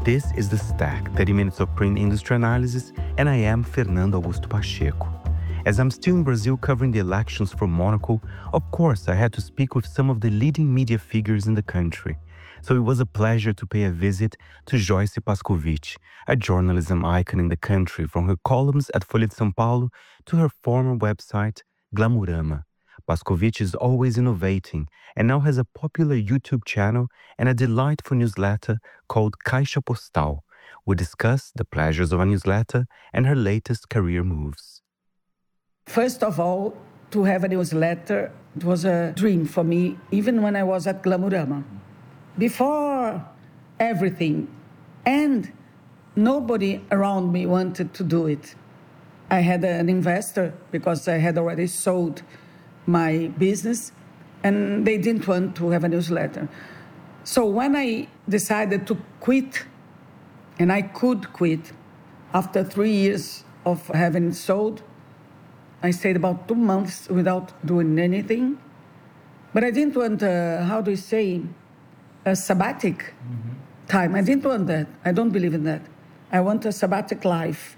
This is The Stack, 30 minutes of print industry analysis, and I am Fernando Augusto Pacheco. As I'm still in Brazil covering the elections for Monaco, of course I had to speak with some of the leading media figures in the country. So it was a pleasure to pay a visit to Joyce Pascovitch, a journalism icon in the country, from her columns at Folha de São Paulo to her former website, Glamourama. Pascovitch is always innovating and now has a popular YouTube channel and a delightful newsletter called Caixa Postal. We discuss the pleasures of a newsletter and her latest career moves. First of all, to have a newsletter, it was a dream for me, even when I was at Glamourama. Before everything, and nobody around me wanted to do it. I had an investor because I had already sold my business, and they didn't want to have a newsletter. So when I decided to quit, and I could quit, after 3 years of having sold, I stayed about 2 months without doing anything. But I didn't want, a sabbatic time. I didn't want that. I don't believe in that. I want a sabbatic life.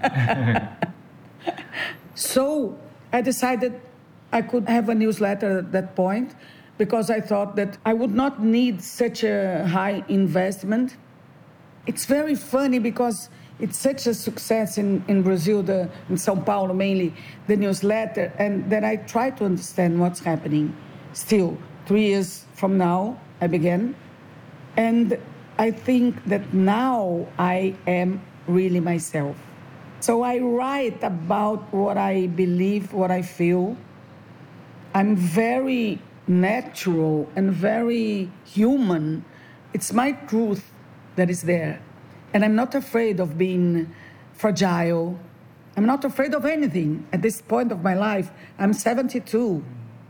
So I decided I could have a newsletter at that point because I thought that I would not need such a high investment. It's very funny because it's such a success in Brazil, in São Paulo mainly, the newsletter, and that I try to understand what's happening. Still, 3 years from now, I began, and I think that now I am really myself. So I write about what I believe, what I feel. I'm very natural and very human. It's my truth that is there. And I'm not afraid of being fragile. I'm not afraid of anything. At this point of my life, I'm 72.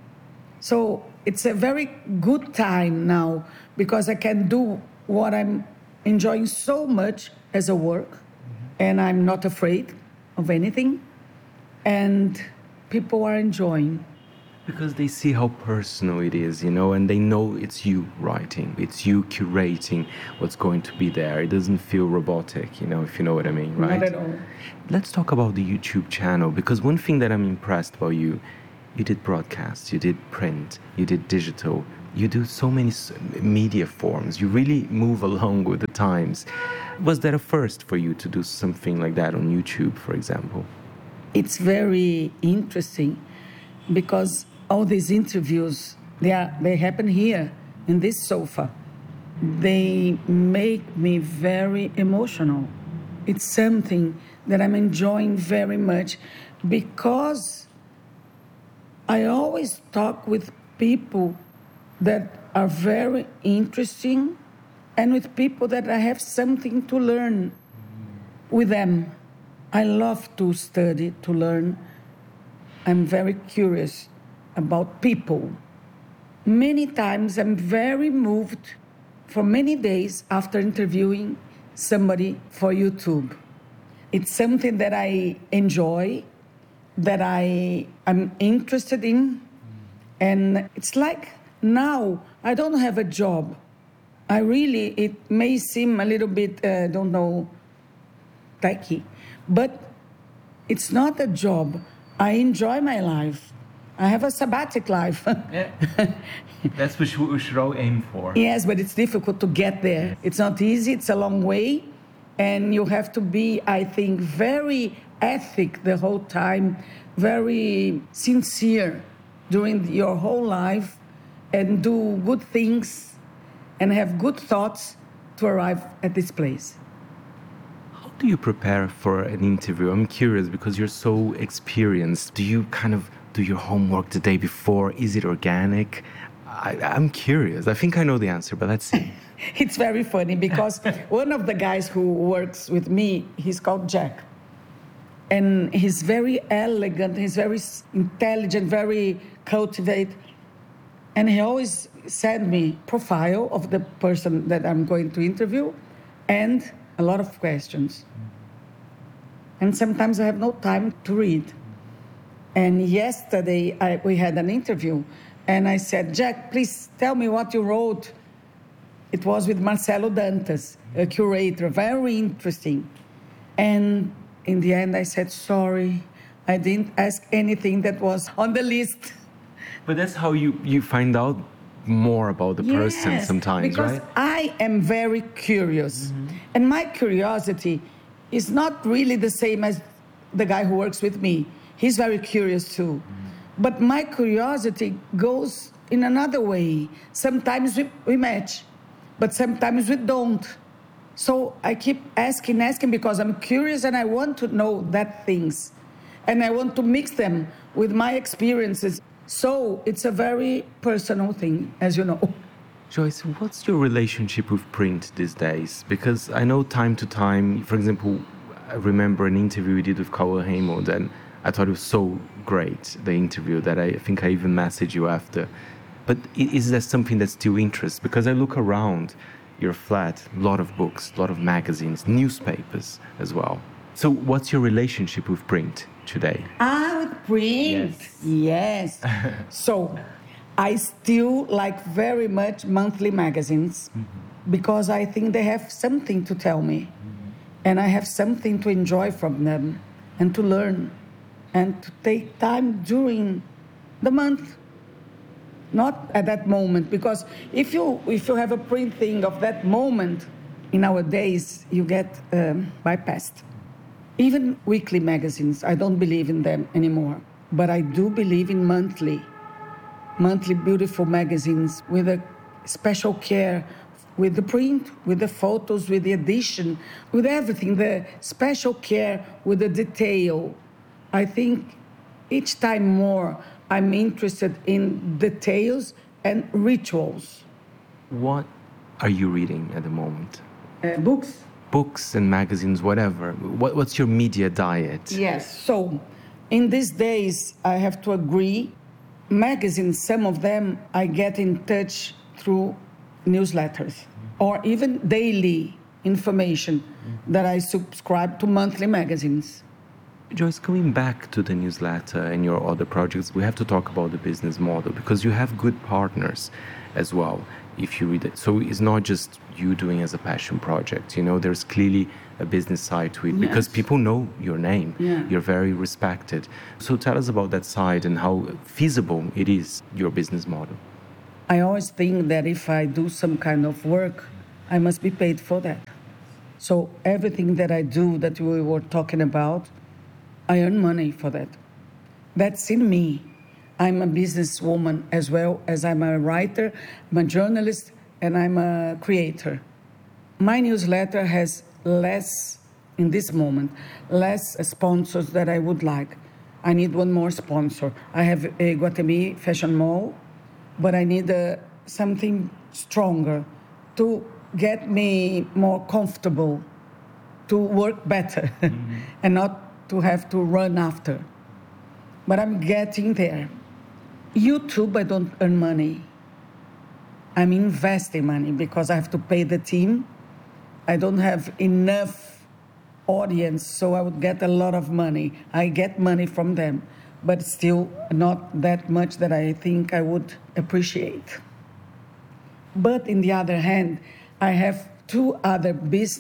So it's a very good time now because I can do what I'm enjoying so much as a work. And I'm not afraid of anything. And people are enjoying. Because they see how personal it is, and they know it's you writing, it's you curating what's going to be there. It doesn't feel robotic, if you know what I mean, right? Not at all. Let's talk about the YouTube channel, because one thing that I'm impressed about you did broadcasts, you did print, you did digital, you do so many media forms. You really move along with the times. Was that a first for you to do something like that on YouTube, for example? It's very interesting because all these interviews, they happen here in this sofa. They make me very emotional. It's something that I'm enjoying very much because I always talk with people that are very interesting and with people that I have something to learn with them. I love to study, to learn. I'm very curious about people. Many times I'm very moved for many days after interviewing somebody for YouTube. It's something that I enjoy, that I am interested in. And it's like now I don't have a job. It may seem a little bit, tacky, but it's not a job. I enjoy my life. I have a sabbatic life. Yeah. That's what we should all aim for. Yes, but it's difficult to get there. It's not easy. It's a long way. And you have to be, I think, very ethic the whole time, very sincere during your whole life, and do good things and have good thoughts to arrive at this place. How do you prepare for an interview? I'm curious because you're so experienced. Do you kind of do your homework the day before? Is it organic? I'm curious. I think I know the answer, but let's see. It's very funny because one of the guys who works with me, he's called Jack. And he's very elegant, he's very intelligent, very cultivated. And he always send me profile of the person that I'm going to interview and a lot of questions. And sometimes I have no time to read. And yesterday we had an interview, and I said, Jack, please tell me what you wrote It was with Marcelo Dantas, a curator, very interesting. And in the end, I said, sorry, I didn't ask anything that was on the list. But that's how you find out more about the person sometimes, because right? I am very curious. And my curiosity is not really the same as the guy who works with me. He's very curious too. But my curiosity goes in another way. Sometimes we match, but sometimes we don't. So I keep asking because I'm curious and I want to know that things. And I want to mix them with my experiences. So it's a very personal thing, as you know. Joyce, what's your relationship with print these days? Because I know time to time, for example, I remember an interview we did with Cauã Raymond, and I thought it was so great, the interview, that I think I even messaged you after. But is there something that still interests? Because I look around your flat, a lot of books, a lot of magazines, newspapers as well. So what's your relationship with print today? With print? Yes. So I still like very much monthly magazines because I think they have something to tell me. And I have something to enjoy from them and to learn and to take time during the month. Not at that moment, because if you have a print thing of that moment, in our days, you get bypassed. Even weekly magazines, I don't believe in them anymore. But I do believe in monthly beautiful magazines with a special care, with the print, with the photos, with the edition, with everything, the special care, with the detail. I think each time more, I'm interested in details and rituals. What are you reading at the moment? Books. Books and magazines, whatever. What's your media diet? Yes. So in these days, I have to agree, magazines, some of them I get in touch through newsletters or even daily information that I subscribe to monthly magazines. Joyce, coming back to the newsletter and your other projects, we have to talk about the business model because you have good partners as well, if you read it. So it's not just you doing as a passion project, you know, there's clearly a business side to it because people know your name. Yeah. You're very respected. So tell us about that side and how feasible it is, your business model. I always think that if I do some kind of work, I must be paid for that. So everything that I do that we were talking about, I earn money for that. That's in me. I'm a businesswoman as well as I'm a writer, I'm a journalist, and I'm a creator. My newsletter has less, in this moment, less sponsors that I would like. I need one more sponsor. I have a Iguatemi Fashion Mall, but I need something stronger to get me more comfortable, to work better, and not to have to run after. But I'm getting there. YouTube, I don't earn money. I'm investing money because I have to pay the team. I don't have enough audience, so I would get a lot of money. I get money from them, but still not that much that I think I would appreciate. But in the other hand, I have two other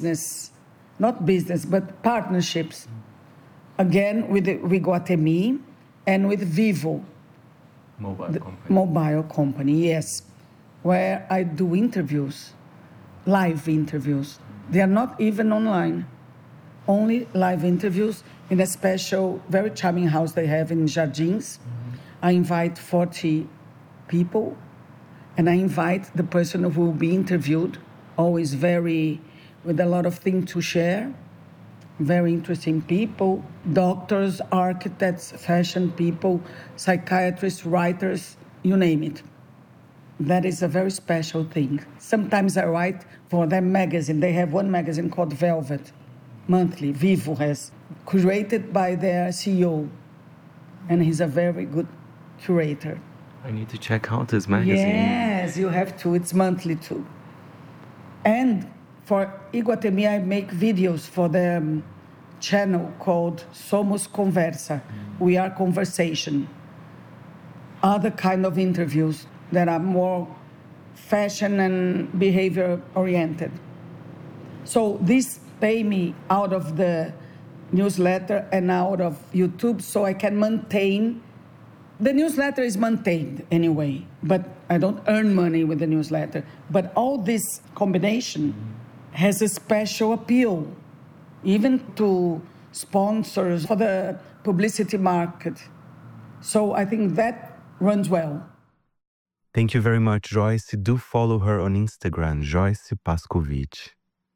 but partnerships. Again, with Iguatemi and with Vivo. Mobile company, yes. Where I do interviews, live interviews. They are not even online. Only live interviews in a special, very charming house they have in Jardins. I invite 40 people, and I invite the person who will be interviewed, always with a lot of things to share. Very interesting people, doctors, architects, fashion people, psychiatrists, writers, you name it. That is a very special thing. Sometimes I write for them magazine. They have one magazine called Velvet, monthly, Vivo has, curated by their CEO. And he's a very good curator. I need to check out this magazine. Yes, you have to. It's monthly too. And for Iguatemi, I make videos for the channel called Somos Conversa. We are conversation. Other kind of interviews that are more fashion and behavior oriented. So this pay me out of the newsletter and out of YouTube so I can maintain. The newsletter is maintained anyway, but I don't earn money with the newsletter. But all this combination has a special appeal, even to sponsors for the publicity market. So I think that runs well. Thank you very much, Joyce. Do follow her on Instagram, Joyce Pascovitch.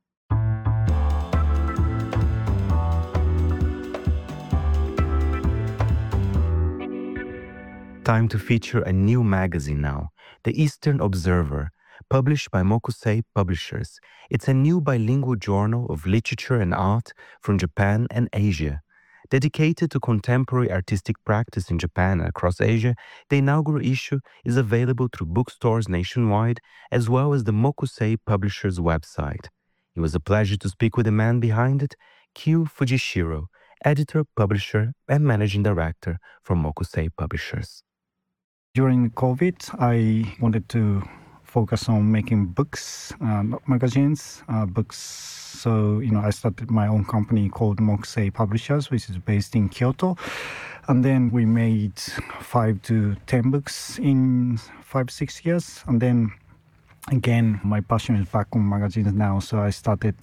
Time to feature a new magazine now, The Eastern Observer, published by Mokusei Publishers. It's a new bilingual journal of literature and art from Japan and Asia. Dedicated to contemporary artistic practice in Japan and across Asia, the inaugural issue is available through bookstores nationwide, as well as the Mokusei Publishers website. It was a pleasure to speak with the man behind it, Kyu Fujishiro, editor, publisher, and managing director for Mokusei Publishers. During COVID, I wanted to focus on making books, not magazines, books. So, I started my own company called Mokusei Publishers, which is based in Kyoto. And then we made 5 to 10 books in 5-6 years. And then again, my passion is back on magazines now. So I started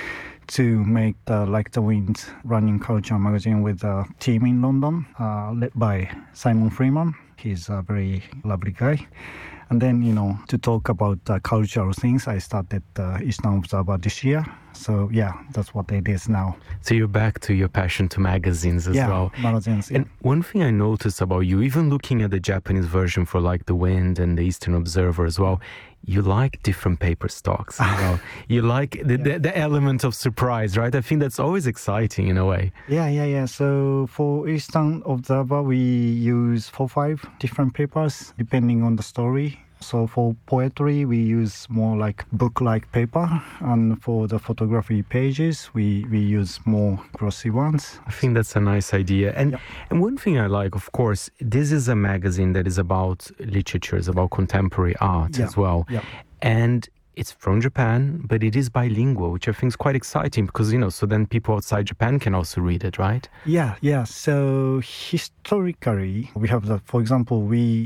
to make the Like the Wind running culture magazine with a team in London, led by Simon Freeman. He's a very lovely guy. And then, to talk about cultural things, I started Eastern Observer this year. So, that's what it is now. So you're back to your passion to magazines as well. Magazines, yeah. And one thing I noticed about you, even looking at the Japanese version for Like the Wind and the Eastern Observer as well, you like different paper stocks. You like the element of surprise, right? I think that's always exciting in a way. Yeah. So for Eastern Observer, we use 4-5 different papers depending on the story. So for poetry, we use more like book-like paper. And for the photography pages, we use more glossy ones. I think that's a nice idea. And one thing I like, of course, this is a magazine that is about literature, it's about contemporary art as well. Yeah. And it's from Japan, but it is bilingual, which I think is quite exciting because, so then people outside Japan can also read it, right? Yeah. So historically, we have for example,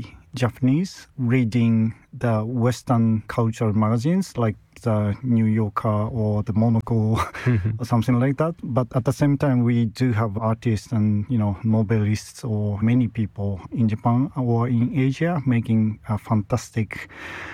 Japanese reading the Western cultural magazines like the New Yorker or the Monocle or something like that. But at the same time, we do have artists and, novelists or many people in Japan or in Asia making fantastic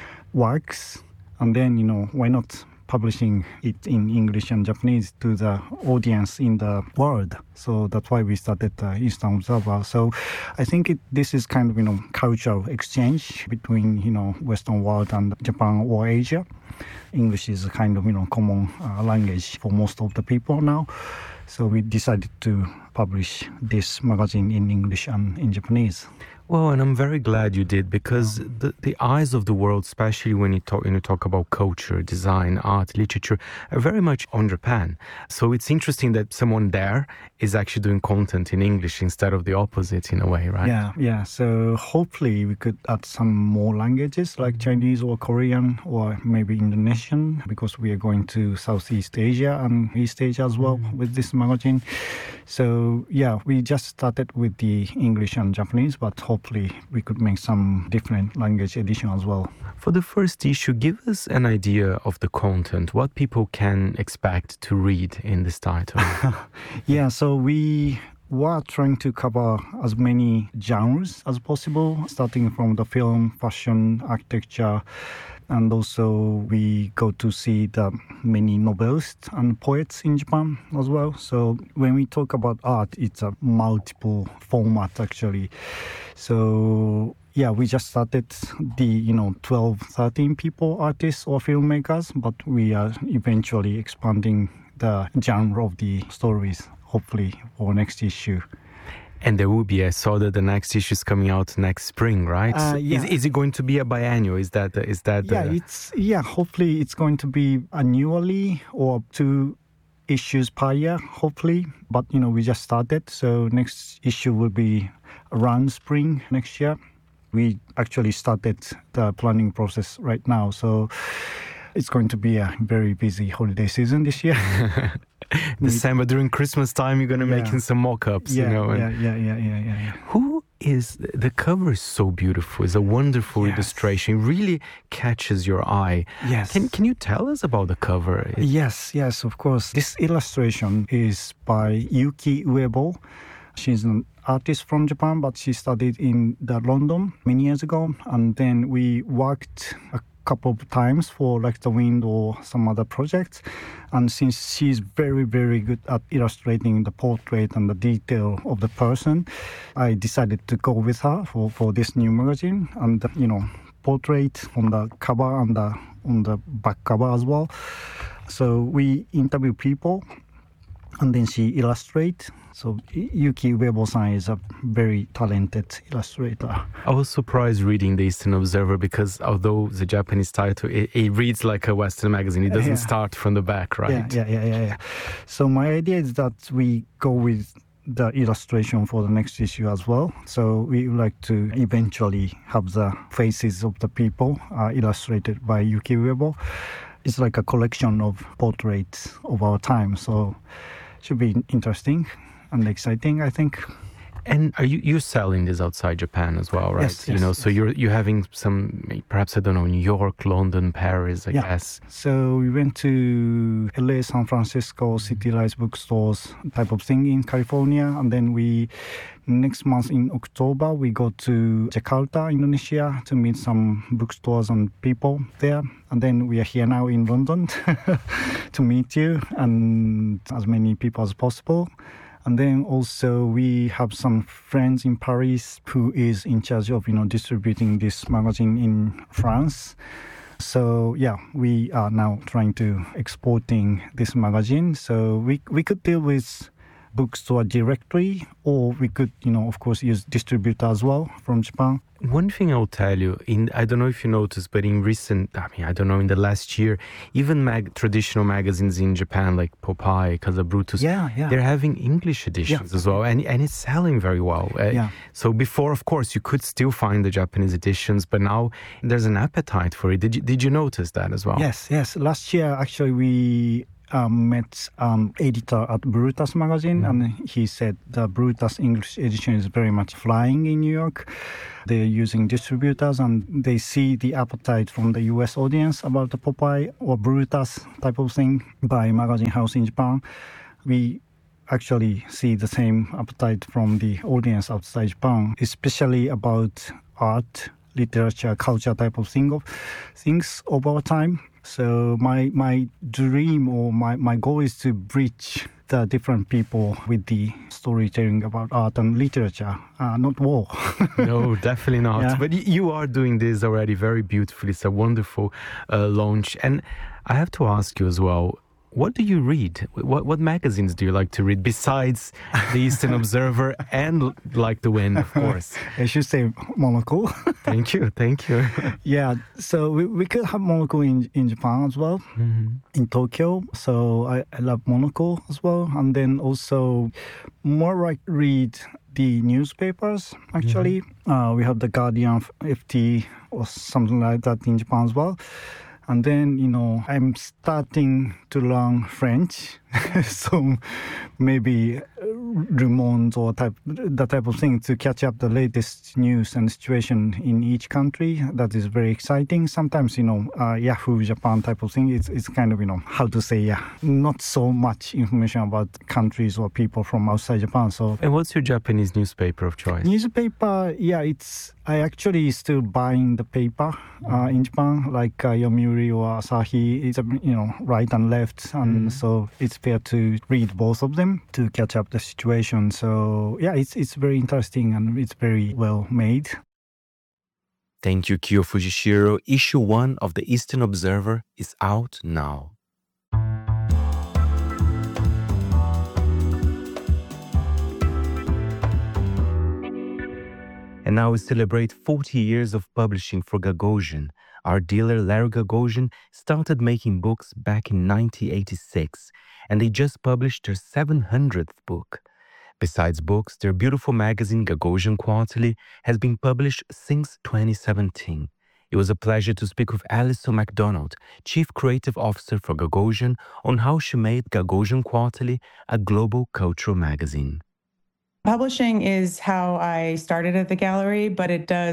works. And then, why not publishing it in English and Japanese to the audience in the world. So that's why we started the Eastern Observer. So I think this is kind of, cultural exchange between, Western world and Japan or Asia. English is a kind of, common language for most of the people now. So we decided to publish this magazine in English and in Japanese. Well, and I'm very glad you did because the eyes of the world, especially when you talk about culture, design, art, literature, are very much on Japan. So it's interesting that someone there is actually doing content in English instead of the opposite in a way, right? Yeah. So hopefully we could add some more languages like Chinese or Korean or maybe Indonesian because we are going to Southeast Asia and East Asia as well with this magazine. So we just started with the English and Japanese, but hopefully we could make some different language edition as well. For the first issue, give us an idea of the content, what people can expect to read in this title. So we were trying to cover as many genres as possible, starting from the film, fashion, architecture, and also we go to see the many novelists and poets in Japan as well. So when we talk about art, it's a multiple format actually. So we just started the 12, 13 people, artists or filmmakers, but we are eventually expanding the genre of the stories, hopefully for next issue. And there will be, I saw that the next issue is coming out next spring, right? Is it going to be a biannual? Is that hopefully it's going to be annually or 2 issues per year, hopefully. But, we just started. So next issue will be around spring next year. We actually started the planning process right now. So it's going to be a very busy holiday season this year. December, during Christmas time, you're going to making some mock-ups, yeah, you know. Yeah. Who is, the cover is so beautiful. It's a wonderful illustration. It really catches your eye. Yes. Can you tell us about the cover? Yes, of course. This illustration is by Yuki Uebo. She's an artist from Japan, but she studied in London many years ago. And then we worked a couple of times for like the Wind or some other projects. And since she's very, very good at illustrating the portrait and the detail of the person, I decided to go with her for this new magazine. And, portrait on the cover and on the back cover as well. So we interview people and then she illustrates. So Yuki Uebo-san is a very talented illustrator. I was surprised reading the Eastern Observer because although the Japanese title, it reads like a Western magazine. It doesn't start from the back, right? Yeah. So my idea is that we go with the illustration for the next issue as well. So we would like to eventually have the faces of the people illustrated by Yuki Uebo. It's like a collection of portraits of our time. So it should be interesting and exciting, I think. And are you're selling this outside Japan as well, right? Yes. So you're having some, perhaps, I don't know, New York, London, Paris, I guess. So we went to LA, San Francisco, City Lights bookstores type of thing in California. And then next month in October, we go to Jakarta, Indonesia to meet some bookstores and people there. And then we are here now in London to meet you and as many people as possible. And then also we have some friends in Paris who is in charge of, distributing this magazine in France. So we are now trying to exporting this magazine. So we could deal with bookstore directly, or we could, of course, use distributor as well from Japan. One thing I'll tell you, I don't know if you noticed, but in in the last year, even traditional magazines in Japan like Popeye, Casa Brutus, they're having English editions as well, and it's selling very well. So before, of course, you could still find the Japanese editions, but now there's an appetite for it. Did you notice that as well? Yes. Last year, actually, we met editor at Brutus magazine, and he said the Brutus English edition is very much flying in New York. They're using distributors and they see the appetite from the US audience about the Popeye or Brutus type of thing by Magazine House in Japan. We actually see the same appetite from the audience outside Japan, especially about art, literature, culture type of things of our time. So my dream or my goal is to bridge the different people with the storytelling about art and literature, not war. No, definitely not. But you are doing this already very beautifully. It's a wonderful launch. And I have to ask you as well, what do you read? What magazines do you like to read besides the Eastern Observer and Like the Wind, of course? I should say Monocle. Thank you. Yeah, so we could have Monocle in Japan as well, in Tokyo. So I love Monocle as well. And then also more like read the newspapers, actually. We have The Guardian, FT, or something like that in Japan as well. And then, I'm starting to learn French. So maybe Le Monde or that type of thing to catch up the latest news and situation in each country. That is very exciting. Sometimes, Yahoo Japan type of thing, it's kind of, how to say, not so much information about countries or people from outside Japan. So. And what's your Japanese newspaper of choice? Newspaper, I actually still buying the paper in Japan, like Yomiuri or Asahi. It's, right and left. And so it's fair to read both of them to catch up the situation. So, it's very interesting and it's very well made. Thank you, Kyo Fujishiro. Issue 1 of the Eastern Observer is out now. And now we celebrate 40 years of publishing for Gagosian. Our dealer, Larry Gagosian, started making books back in 1986, and they just published their 700th book. Besides books, their beautiful magazine Gagosian Quarterly has been published since 2017. It was a pleasure to speak with Alison MacDonald, Chief Creative Officer for Gagosian, on how she made Gagosian Quarterly a global cultural magazine. Publishing is how I started at the gallery, but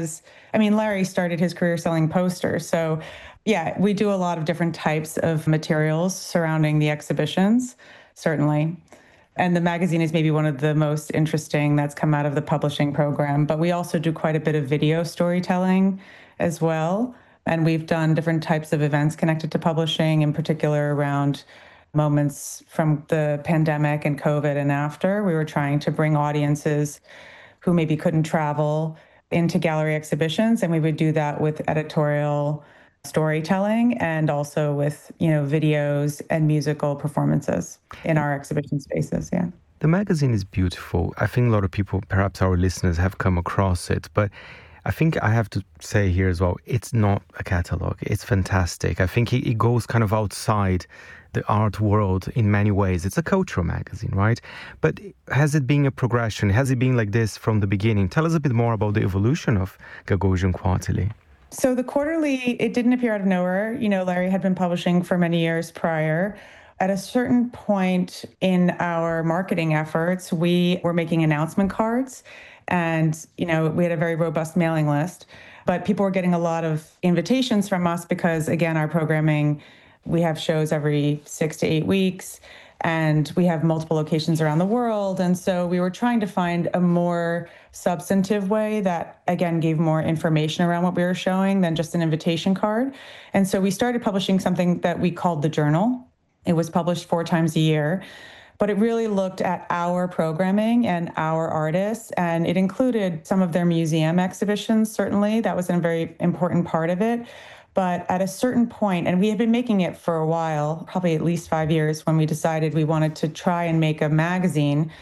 Larry started his career selling posters. So yeah, we do a lot of different types of materials surrounding the exhibitions, certainly. And the magazine is maybe one of the most interesting that's come out of the publishing program. But we also do quite a bit of video storytelling as well. And we've done different types of events connected to publishing, in particular around moments from the pandemic and COVID and after. We were trying to bring audiences who maybe couldn't travel into gallery exhibitions, and we would do that with editorial storytelling and also with, videos and musical performances in our exhibition spaces. Yeah. The magazine is beautiful. I think a lot of people, perhaps our listeners, have come across it, but I think I have to say here as well, it's not a catalog. It's fantastic. I think it goes kind of outside the art world in many ways. It's a cultural magazine, right? But has it been a progression? Has it been like this from the beginning? Tell us a bit more about the evolution of Gagosian Quarterly. So the quarterly, it didn't appear out of nowhere. Larry had been publishing for many years prior. At a certain point in our marketing efforts, we were making announcement cards, and, we had a very robust mailing list, but people were getting a lot of invitations from us because, again, our programming, we have shows every 6 to 8 weeks, and we have multiple locations around the world. And so we were trying to find a more substantive way that, again, gave more information around what we were showing than just an invitation card. And so we started publishing something that we called the Journal. It was published 4 times a year, but it really looked at our programming and our artists, and it included some of their museum exhibitions, certainly. That was a very important part of it. But at a certain point, and we had been making it for a while, probably at least 5 years, when we decided we wanted to try and make a magazine.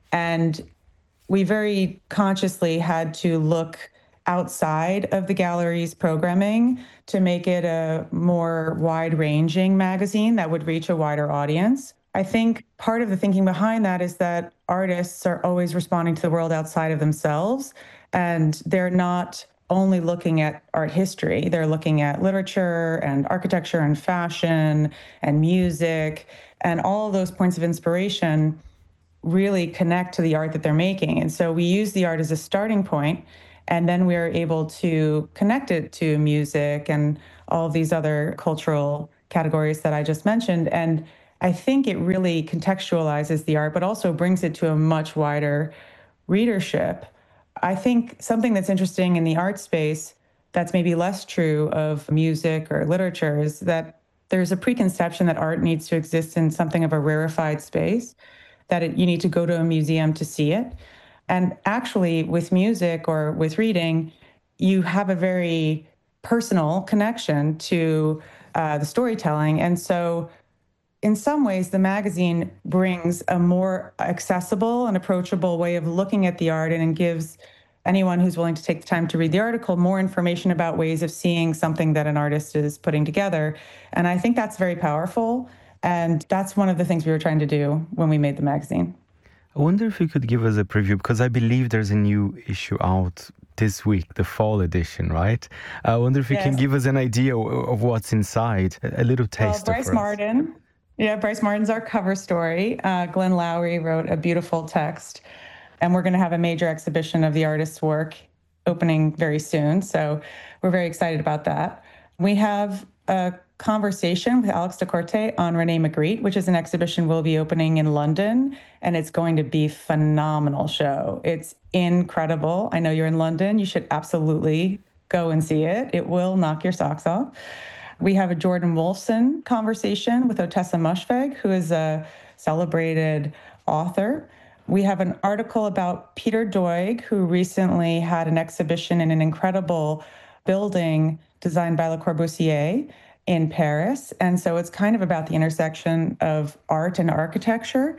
And we very consciously had to look outside of the gallery's programming to make it a more wide-ranging magazine that would reach a wider audience. I think part of the thinking behind that is that artists are always responding to the world outside of themselves, and they're not only looking at art history. They're looking at literature and architecture and fashion and music, and all of those points of inspiration really connect to the art that they're making. And so we use the art as a starting point, and then we're able to connect it to music and all of these other cultural categories that I just mentioned. And I think it really contextualizes the art, but also brings it to a much wider readership. I think something that's interesting in the art space that's maybe less true of music or literature is that there's a preconception that art needs to exist in something of a rarefied space, that you need to go to a museum to see it. And actually, with music or with reading, you have a very personal connection to the storytelling. And so in some ways, the magazine brings a more accessible and approachable way of looking at the art, and it gives anyone who's willing to take the time to read the article more information about ways of seeing something that an artist is putting together. And I think that's very powerful. And that's one of the things we were trying to do when we made the magazine. I wonder if you could give us a preview, because I believe there's a new issue out this week, the fall edition, right? I wonder if you can give us an idea of what's inside, a little taste of it. Bryce Martin. Yeah, Bryce Martin's our cover story. Glenn Lowry wrote a beautiful text, and we're going to have a major exhibition of the artist's work opening very soon. So we're very excited about that. We have a conversation with Alex DeCorte on René Magritte, which is an exhibition we'll be opening in London, and it's going to be a phenomenal show. It's incredible. I know you're in London. You should absolutely go and see it. It will knock your socks off. We have a Jordan Wolfson conversation with Otessa Moshfegh, who is a celebrated author. We have an article about Peter Doig, who recently had an exhibition in an incredible building designed by Le Corbusier in Paris. And so it's kind of about the intersection of art and architecture.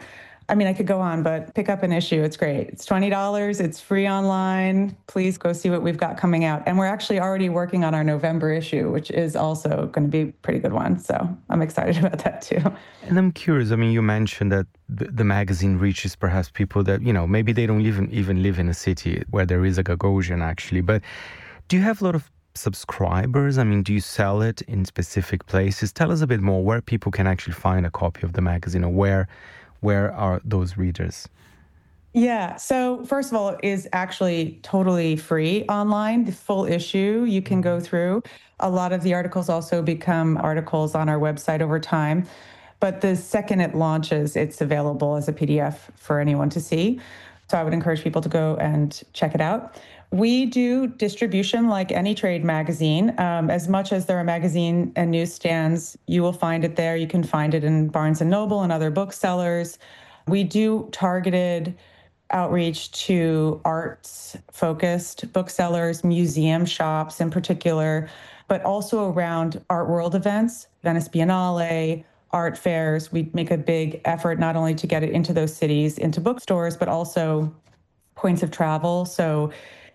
I mean, I could go on, but pick up an issue. It's great. It's $20. It's free online. Please go see what we've got coming out. And we're actually already working on our November issue, which is also going to be a pretty good one. So I'm excited about that too. And I'm curious, I mean, you mentioned that the magazine reaches perhaps people that, maybe they don't even live in a city where there is a Gagosian actually. But do you have a lot of subscribers? I mean, do you sell it in specific places? Tell us a bit more where people can actually find a copy of the magazine, or where are those readers? Yeah. So first of all, it is actually totally free online. The full issue you can go through. A lot of the articles also become articles on our website over time. But the second it launches, it's available as a PDF for anyone to see. So I would encourage people to go and check it out. We do distribution like any trade magazine. As much as there are magazine and newsstands, you will find it there. You can find it in Barnes & Noble and other booksellers. We do targeted outreach to arts-focused booksellers, museum shops in particular, but also around art world events, Venice Biennale, art fairs. We make a big effort not only to get it into those cities, into bookstores, but also points of travel. So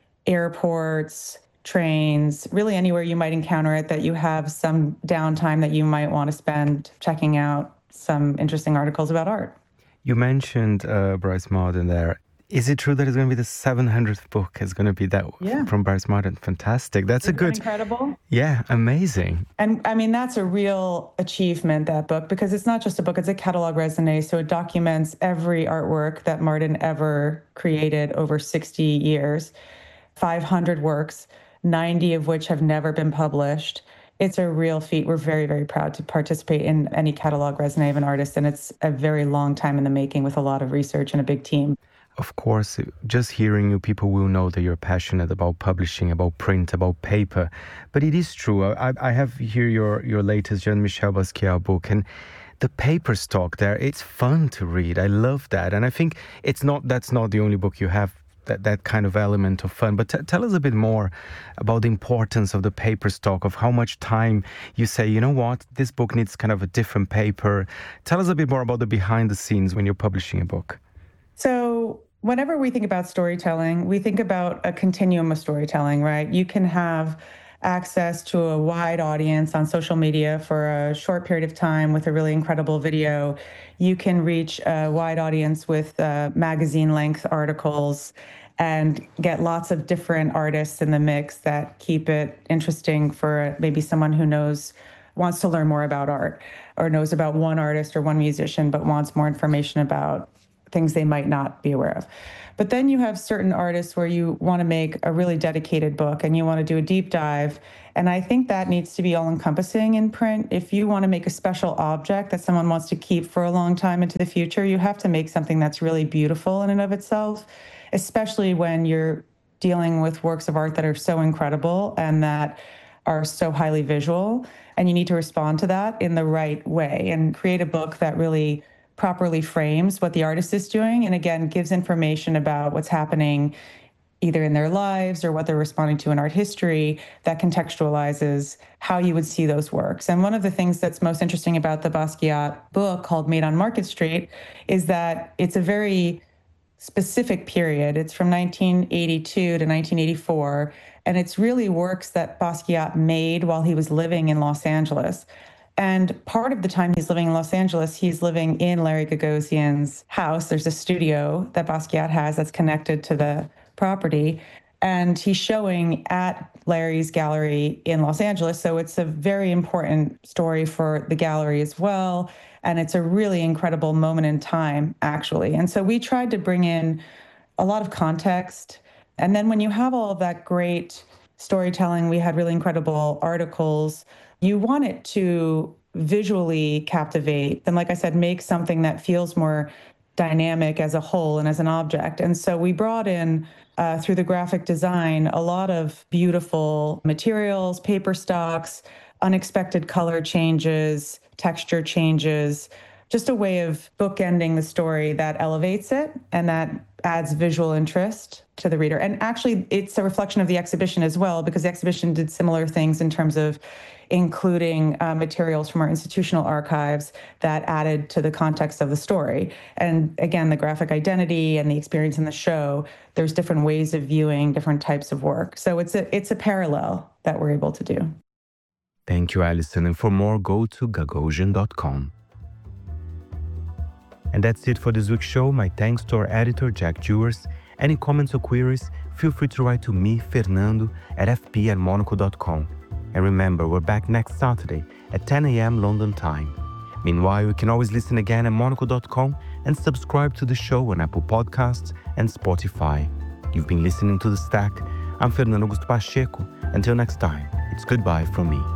airports, trains, really anywhere you might encounter it, that you have some downtime that you might want to spend checking out some interesting articles about art. You mentioned Bryce Marden there. Is it true that it's going to be the 700th book? It's going to be that from Bryce Marden? Fantastic. That's Isn't that incredible? Yeah, amazing. And I mean, that's a real achievement, that book, because it's not just a book, it's a catalog raisonné. So it documents every artwork that Marden ever created over 60 years, 500 works, 90 of which have never been published. It's a real feat. We're very, very proud to participate in any catalog raisonné of an artist. And it's a very long time in the making with a lot of research and a big team. Of course, just hearing you, people will know that you're passionate about publishing, about print, about paper. But it is true. I have here your latest Jean-Michel Basquiat book, and the paper stock there, it's fun to read. I love that. And I think that's not the only book you have that kind of element of fun. But tell us a bit more about the importance of the paper stock, of how much time you say, you know what, this book needs kind of a different paper. Tell us a bit more about the behind the scenes when you're publishing a book. So whenever we think about storytelling, we think about a continuum of storytelling, right? You can have access to a wide audience on social media for a short period of time with a really incredible video. You can reach a wide audience with magazine-length articles and get lots of different artists in the mix that keep it interesting for maybe someone who wants to learn more about art, or knows about one artist or one musician, but wants more information about things they might not be aware of. But then you have certain artists where you want to make a really dedicated book and you want to do a deep dive. And I think that needs to be all-encompassing in print. If you want to make a special object that someone wants to keep for a long time into the future, you have to make something that's really beautiful in and of itself, especially when you're dealing with works of art that are so incredible and that are so highly visual. And you need to respond to that in the right way and create a book that really properly frames what the artist is doing, and again, gives information about what's happening either in their lives or what they're responding to in art history that contextualizes how you would see those works. And one of the things that's most interesting about the Basquiat book, called Made on Market Street, is that it's a very specific period. It's from 1982 to 1984, and it's really works that Basquiat made while he was living in Los Angeles. And part of the time he's living in Los Angeles, he's living in Larry Gagosian's house. There's a studio that Basquiat has that's connected to the property. And he's showing at Larry's gallery in Los Angeles. So it's a very important story for the gallery as well. And it's a really incredible moment in time, actually. And so we tried to bring in a lot of context. And then when you have all of that great storytelling, we had really incredible articles. You want it to visually captivate, and like I said, make something that feels more dynamic as a whole and as an object. And so we brought in, through the graphic design, a lot of beautiful materials, paper stocks, unexpected color changes, texture changes, just a way of bookending the story that elevates it and that adds visual interest to the reader. And actually, it's a reflection of the exhibition as well, because the exhibition did similar things in terms of including materials from our institutional archives that added to the context of the story. And again, the graphic identity and the experience in the show, there's different ways of viewing different types of work. So it's a parallel that we're able to do. Thank you, Alison. And for more, go to gagosian.com. And that's it for this week's show. My thanks to our editor, Jack Dewars. Any comments or queries, feel free to write to me, Fernando, at fp@monaco.com. And remember, we're back next Saturday at 10 a.m. London time. Meanwhile, you can always listen again at monaco.com and subscribe to the show on Apple Podcasts and Spotify. You've been listening to The Stack. I'm Fernando Augusto Pacheco. Until next time, it's goodbye from me.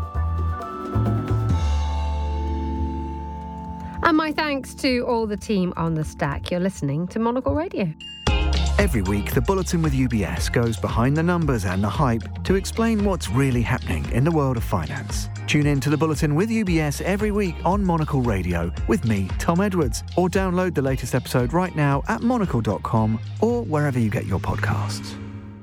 And my thanks to all the team on The Stack. You're listening to Monocle Radio. Every week, the Bulletin with UBS goes behind the numbers and the hype to explain what's really happening in the world of finance. Tune in to the Bulletin with UBS every week on Monocle Radio with me, Tom Edwards, or download the latest episode right now at monocle.com or wherever you get your podcasts.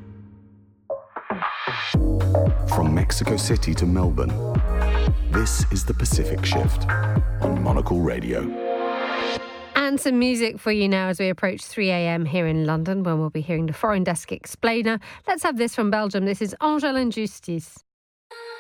From Mexico City to Melbourne, this is the Pacific Shift on Monocle Radio. And some music for you now as we approach 3 a.m. here in London, when we'll be hearing the Foreign Desk Explainer. Let's have this from Belgium. This is Angèle Injustice.